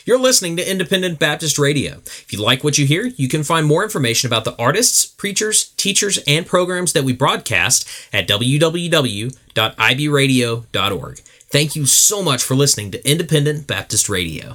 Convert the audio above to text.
You're listening to Independent Baptist Radio. If you like what you hear, you can find more information about the artists, preachers, teachers, and programs that we broadcast at www.ibradio.org. Thank you so much for listening to Independent Baptist Radio.